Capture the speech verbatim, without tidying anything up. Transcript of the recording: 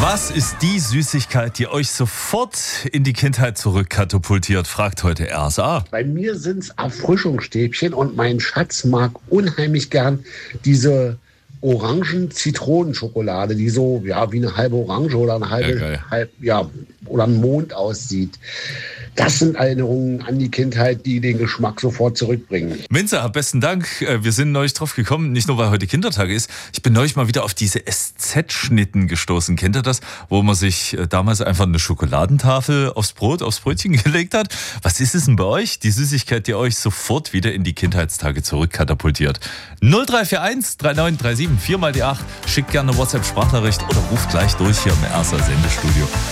Was ist die Süßigkeit, die euch sofort in die Kindheit zurückkatapultiert? Fragt heute R S A. Bei mir sind es Erfrischungsstäbchen und mein Schatz mag unheimlich gern diese Orangen-Zitronenschokolade, die so ja wie eine halbe Orange oder eine halbe, Ja, halb, ja, oder ein Mond aussieht. Das sind Erinnerungen an die Kindheit, die den Geschmack sofort zurückbringen. Minze, besten Dank. Wir sind neulich drauf gekommen, nicht nur weil heute Kindertag ist. Ich bin neulich mal wieder auf diese S Z-Schnitten gestoßen. Kennt ihr das? Wo man sich damals einfach eine Schokoladentafel aufs Brot, aufs Brötchen gelegt hat. Was ist es denn bei euch? Die Süßigkeit, die euch sofort wieder in die Kindheitstage zurückkatapultiert. null drei vier eins drei neun drei sieben vier mal die acht. Schickt gerne eine WhatsApp-Sprachnachricht oder ruft gleich durch hier im R S A Sendestudio.